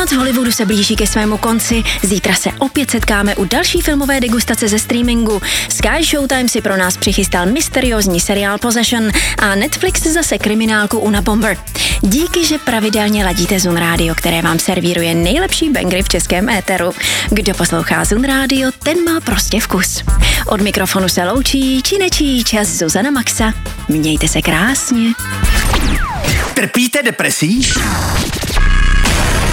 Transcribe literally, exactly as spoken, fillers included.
Noc v Hollywoodu se blíží ke svému konci. Zítra se opět setkáme u další filmové degustace ze streamingu. Sky Showtime si pro nás přichystal mysteriózní seriál Possession a Netflix zase kriminálku Unabomber. Díky, že pravidelně ladíte Zun Radio, které vám servíruje nejlepší bangry v českém éteru. Kdo poslouchá Zun Radio, ten má prostě vkus. Od mikrofonu se loučí či nečí čas Zuzana Maxa. Mějte se krásně. Trpíte depresí?